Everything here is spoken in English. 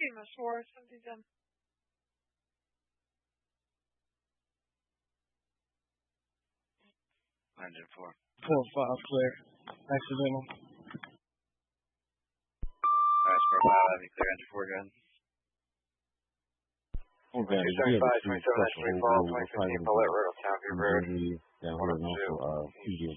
Lima 4, 77. 4. 4-5, clear. Accidental. Alright, Square 5, I think clear engine 4 again. Okay, 275, 27, 24, 2015, Bullet Road, Town View Road. down here and also,